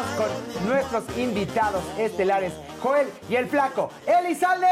con nuestros invitados estelares, Joel y el Flaco, Elizalde.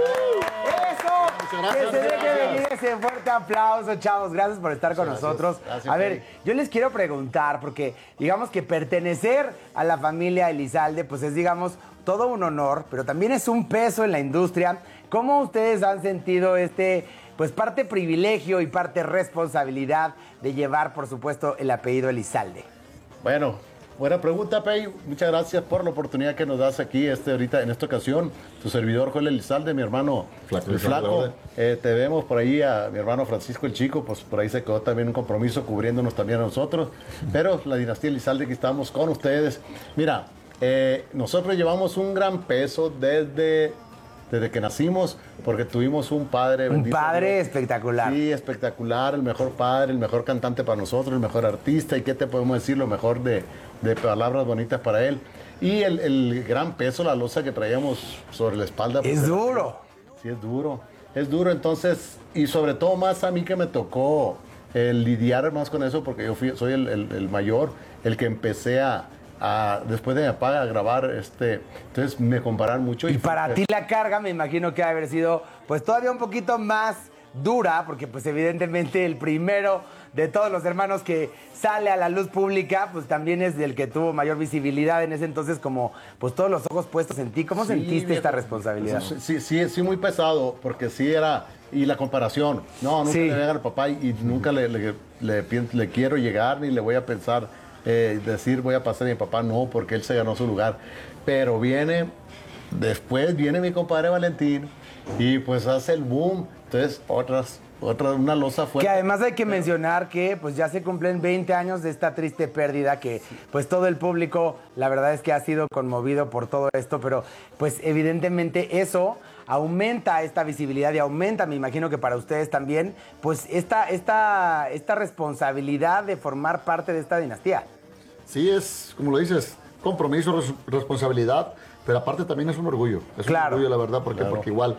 ¡Eso! Que se deje venir ese fuerte aplauso, chavos. Gracias por estar con nosotros. Gracias, a ver, yo les quiero preguntar, porque digamos que pertenecer a la familia Elizalde, pues es, digamos, todo un honor, pero también es un peso en la industria. ¿Cómo ustedes han sentido pues parte privilegio y parte responsabilidad de llevar, por supuesto, el apellido Elizalde? Bueno, buena pregunta, Pei. Muchas gracias por la oportunidad que nos das aquí ahorita en esta ocasión. Tu servidor, Joel Elizalde, mi hermano el Flaco. Te vemos por ahí a mi hermano Francisco el Chico, pues por ahí se quedó también un compromiso cubriéndonos también a nosotros. Pero la dinastía Elizalde, que estamos con ustedes. Mira, nosotros llevamos un gran peso desde que nacimos, porque tuvimos un padre. Un padre espectacular. Sí, espectacular, el mejor padre, el mejor cantante para nosotros, el mejor artista, y qué te podemos decir, lo mejor de palabras bonitas para él. Y el gran peso, la losa que traíamos sobre la espalda. Es duro. Sí, es duro, entonces, y sobre todo más a mí que me tocó lidiar más con eso, porque yo soy el mayor, el que empecé después de mi papá a grabar, entonces me comparan mucho. Y para ti la carga me imagino que ha de haber sido pues todavía un poquito más dura, porque pues evidentemente el primero de todos los hermanos que sale a la luz pública, pues también es el que tuvo mayor visibilidad en ese entonces, como pues todos los ojos puestos en ti. ¿Cómo sentiste esta responsabilidad? Sí, muy pesado, porque sí era, y la comparación, nunca le voy a llegar al papá y nunca le quiero llegar, ni le voy a pensar decir voy a pasar a mi papá, no, porque él se ganó su lugar. Pero después viene mi compadre Valentín y pues hace el boom. Entonces una losa fuerte. Que además hay que mencionar que pues ya se cumplen 20 años de esta triste pérdida, que pues todo el público la verdad es que ha sido conmovido por todo esto, pero pues evidentemente eso aumenta esta visibilidad y aumenta, me imagino que para ustedes también, pues esta responsabilidad de formar parte de esta dinastía. Sí, es, como lo dices, compromiso, responsabilidad, pero aparte también es un orgullo. Es un orgullo, la verdad, porque igual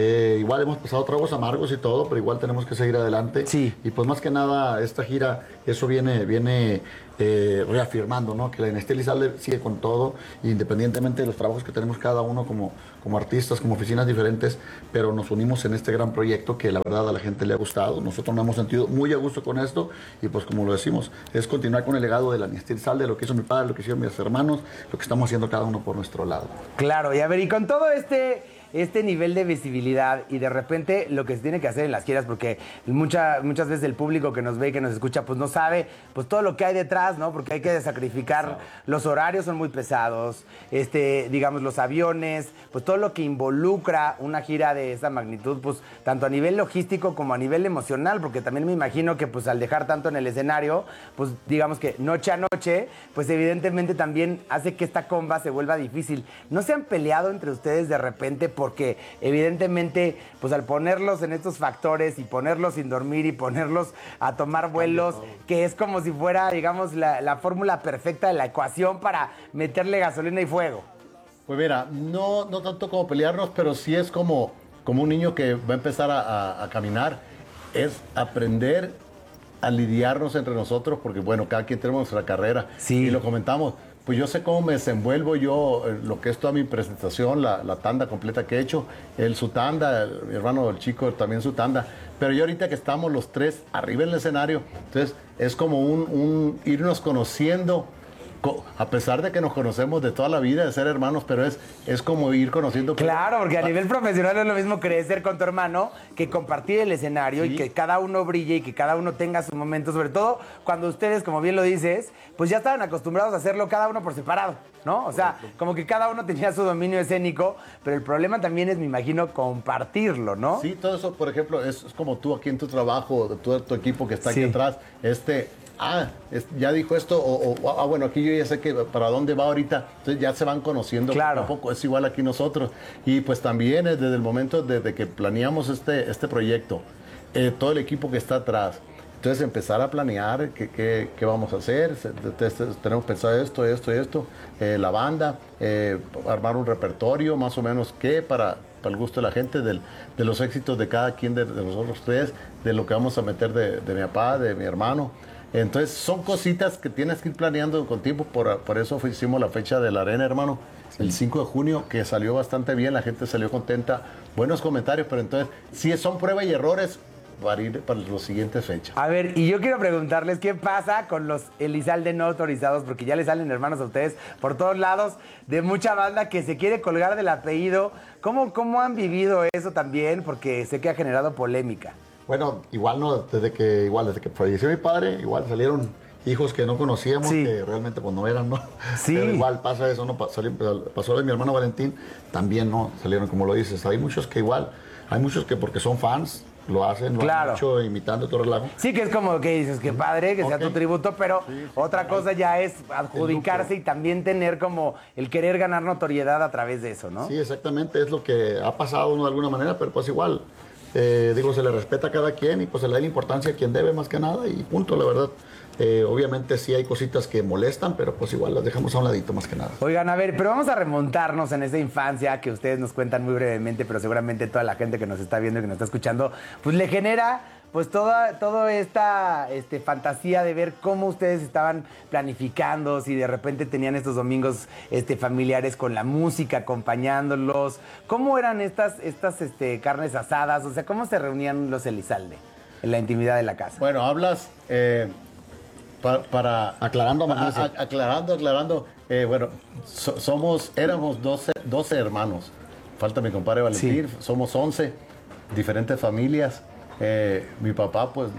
hemos pasado tragos amargos y todo, pero igual tenemos que seguir adelante. Sí. Y pues más que nada, esta gira, eso viene reafirmando, ¿no? Que la dinastía Elizalde sigue con todo, independientemente de los trabajos que tenemos cada uno como artistas, como oficinas diferentes, pero nos unimos en este gran proyecto que la verdad a la gente le ha gustado. Nosotros nos hemos sentido muy a gusto con esto y pues como lo decimos, es continuar con el legado de la dinastía Elizalde, lo que hizo mi padre, lo que hicieron mis hermanos, lo que estamos haciendo cada uno por nuestro lado. Claro, y a ver, y con todo este nivel de visibilidad y de repente lo que se tiene que hacer en las giras, porque muchas veces el público que nos ve y que nos escucha pues no sabe pues todo lo que hay detrás, ¿no? Porque hay que sacrificar, los horarios son muy pesados, digamos los aviones, pues todo lo que involucra una gira de esa magnitud, pues tanto a nivel logístico como a nivel emocional, porque también me imagino que pues al dejar tanto en el escenario, pues digamos que noche a noche, pues evidentemente también hace que esta comba se vuelva difícil. ¿No se han peleado entre ustedes de repente porque evidentemente pues al ponerlos en estos factores y ponerlos sin dormir y ponerlos a tomar vuelos, que es como si fuera, digamos, la fórmula perfecta de la ecuación para meterle gasolina y fuego? Pues mira, no tanto como pelearnos, pero sí es como un niño que va a empezar a caminar, es aprender a lidiarnos entre nosotros, porque bueno, cada quien tenemos nuestra carrera, y lo comentamos. Pues yo sé cómo me desenvuelvo yo, lo que es toda mi presentación, la tanda completa que he hecho, su tanda, mi hermano el Chico también su tanda, pero yo ahorita que estamos los tres arriba en el escenario, entonces es como un irnos conociendo, a pesar de que nos conocemos de toda la vida, de ser hermanos, pero es como ir conociendo. Claro, porque a nivel profesional no es lo mismo crecer con tu hermano que compartir el escenario y que cada uno brille y que cada uno tenga su momento, sobre todo cuando ustedes, como bien lo dices, pues ya estaban acostumbrados a hacerlo cada uno por separado, ¿no? O sea, como que cada uno tenía su dominio escénico, pero el problema también es, me imagino, compartirlo, ¿no? Sí, todo eso, por ejemplo, es como tú aquí en tu trabajo, todo tu equipo que está aquí atrás, ya dijo esto, bueno, aquí yo ya sé que para dónde va ahorita, entonces ya se van conociendo poco a poco, es igual aquí nosotros, y pues también desde el momento desde que planeamos este proyecto, todo el equipo que está atrás, entonces empezar a planear qué vamos a hacer, tenemos pensado esto, la banda, armar un repertorio más o menos para el gusto de la gente, de los éxitos de cada quien de nosotros tres, de lo que vamos a meter de mi papá, de mi hermano. Entonces son cositas que tienes que ir planeando con tiempo, por eso hicimos la fecha de la arena, hermano, el 5 de junio, que salió bastante bien, la gente salió contenta, buenos comentarios, pero entonces sí son pruebas y errores para ir para las siguientes fechas. A ver, y yo quiero preguntarles qué pasa con los Elizalde no autorizados, porque ya les salen hermanos a ustedes por todos lados, de mucha banda que se quiere colgar del apellido. ¿Cómo han vivido eso también? Porque sé que ha generado polémica. Bueno, igual no, desde que falleció mi padre, igual salieron hijos que no conocíamos, Sí. que realmente pues no eran, ¿no? Sí. Pero igual pasa eso, ¿no? Pasó de mi hermano Valentín, también no salieron como lo dices. Hay muchos que porque son fans, lo hacen, lo Claro. han hecho imitando todo el relajo. Sí, que es como que dices, que padre, que sea Ok. tu tributo, pero otra cosa ya es adjudicarse y también tener como el querer ganar notoriedad a través de eso, ¿no? Sí, exactamente, es lo que ha pasado, ¿no? De alguna manera, pero pues igual, se le respeta a cada quien y pues se le da la importancia a quien debe más que nada y punto, la verdad. Obviamente sí hay cositas que molestan, pero pues igual las dejamos a un ladito más que nada. Oigan, a ver, pero vamos a remontarnos en esa infancia que ustedes nos cuentan muy brevemente, pero seguramente toda la gente que nos está viendo y que nos está escuchando, pues le genera pues toda esta fantasía de ver cómo ustedes estaban planificando, si de repente tenían estos domingos familiares con la música acompañándolos. ¿Cómo eran estas carnes asadas? O sea, ¿cómo se reunían los Elizalde en la intimidad de la casa? Bueno, hablas para... Aclarando, Manuel. Aclarando. Bueno, éramos 12 hermanos. Falta mi compadre Valentín. Sí. Somos 11, diferentes familias. Mi papá, pues,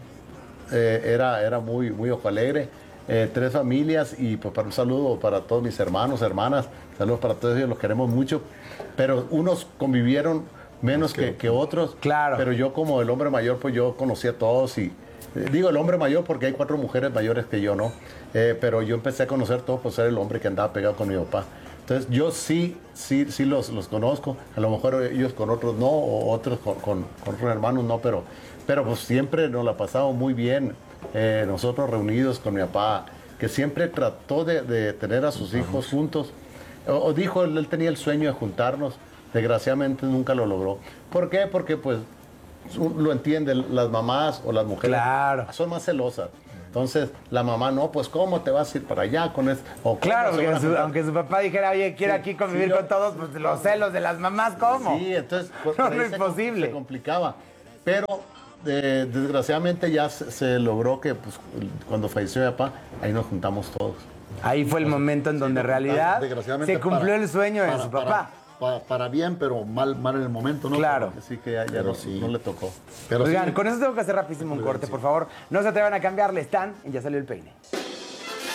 era muy, muy ojo alegre. 3 familias y pues para un saludo para todos mis hermanos, hermanas. Saludos para todos ellos, los queremos mucho. Pero unos convivieron menos que otros. Claro. Pero yo como el hombre mayor, pues yo conocí a todos y... digo el hombre mayor porque hay 4 mujeres mayores que yo, ¿no? Pero yo empecé a conocer todos por ser el hombre que andaba pegado con mi papá. Entonces yo sí los conozco. A lo mejor ellos con otros no, o otros con otros hermanos no, pero pues siempre nos la pasamos muy bien. Nosotros reunidos con mi papá, que siempre trató de tener a sus hijos juntos. O dijo, él tenía el sueño de juntarnos. Desgraciadamente nunca lo logró. ¿Por qué? Porque pues lo entienden las mamás o las mujeres. Claro. Son más celosas. Entonces, la mamá, no, pues, ¿cómo te vas a ir para allá con esto? O, Claro, ¿cómo se porque van a juntar? aunque su papá dijera, oye, quiero aquí convivir sí, yo- con todos, pues los celos de las mamás, ¿cómo? Sí, entonces, No, por ahí no es se posible. se complicaba. Pero, desgraciadamente, ya se logró que, pues, cuando falleció mi papá, ahí nos juntamos todos. Ahí fue el momento en donde en realidad Desgraciadamente, se cumplió el sueño de su papá. Para bien, pero mal en el momento, ¿no? Claro. Así que ya Pero no, sí. no le tocó. Pero Oigan, sí, con eso tengo que hacer rapidísimo un corte, por favor. No se atrevan a cambiarle, están en Ya Salió el Peine.